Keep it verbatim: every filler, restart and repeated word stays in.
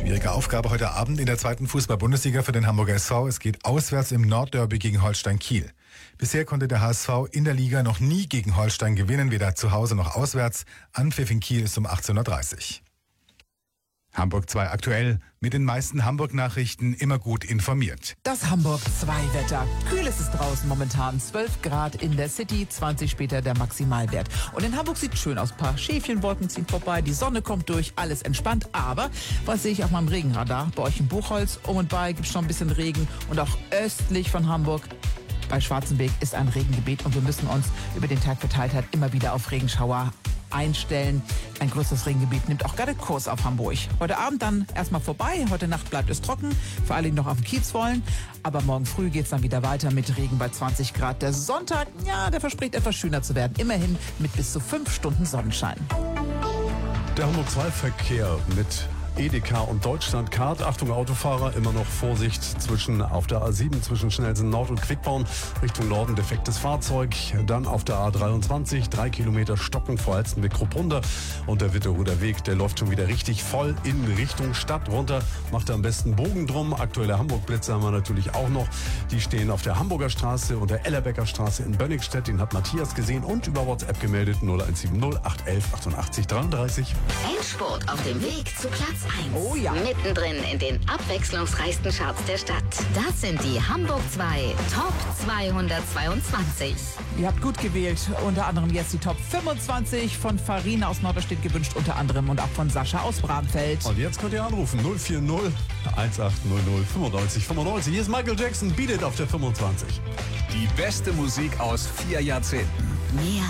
Schwierige Aufgabe heute Abend in der zweiten Fußball-Bundesliga für den Hamburger S V. Es geht auswärts im Nordderby gegen Holstein Kiel. Bisher konnte der H S V in der Liga noch nie gegen Holstein gewinnen, weder zu Hause noch auswärts. Anpfiff in Kiel ist um achtzehn Uhr dreißig. Hamburg zwei aktuell, mit den meisten Hamburg-Nachrichten immer gut informiert. Das Hamburg zwei Wetter. Kühl ist es draußen momentan, zwölf Grad in der City, zwanzig später der Maximalwert. Und in Hamburg sieht schön aus, ein paar Schäfchenwolken ziehen vorbei, die Sonne kommt durch, alles entspannt. Aber, was sehe ich auf meinem Regenradar? Bei euch in Buchholz, um und bei gibt es schon ein bisschen Regen und auch östlich von Hamburg. Bei Schwarzenberg ist ein Regengebiet und wir müssen uns über den Tag verteilt halt immer wieder auf Regenschauer einstellen. Ein größeres Regengebiet nimmt auch gerade Kurs auf Hamburg. Heute Abend dann erstmal vorbei. Heute Nacht bleibt es trocken, für alle, die noch auf den Kiez wollen. Aber morgen früh geht es dann wieder weiter mit Regen bei zwanzig Grad. Der Sonntag, ja, der verspricht etwas schöner zu werden. Immerhin mit bis zu fünf Stunden Sonnenschein. Der Hamburg zwei Verkehr mit Edeka und Deutschlandcard. Achtung Autofahrer, immer noch Vorsicht zwischen auf der A sieben zwischen Schnellsen Nord und Quickborn Richtung Norden defektes Fahrzeug. Dann auf der A dreiundzwanzig, drei Kilometer Stocken vor Halstenbeck runter und der Witterhuder Weg, der läuft schon wieder richtig voll in Richtung Stadt runter. Macht er am besten Bogen drum. Aktuelle Hamburg-Blitze haben wir natürlich auch noch. Die stehen auf der Hamburger Straße und der Ellerbecker Straße in Bönnigstedt. Den hat Matthias gesehen und über WhatsApp gemeldet null eins sieben null acht eins eins achtundachtzig dreiunddreißig. Endspurt auf dem Weg zu Platz eins. Oh ja. Mittendrin in den abwechslungsreichsten Charts der Stadt. Das sind die Hamburg zwei Top zweihundertzweiundzwanzig. Ihr habt gut gewählt. Unter anderem jetzt die Top fünfundzwanzig von Farina aus Norderstedt gewünscht, unter anderem und auch von Sascha aus Bramfeld. Und jetzt könnt ihr anrufen null vier null eins acht null null fünfundneunzig fünfundneunzig. Hier ist Michael Jackson, Beat It auf der fünfundzwanzig. Die beste Musik aus vier Jahrzehnten. Mehr